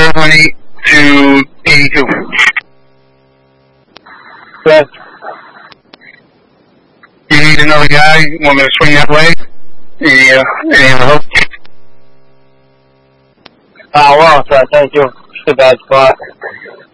418 to 82. Yes. You need another guy? You want me to swing that way? Any other hope? Well, sir, thank you. It's a bad spot.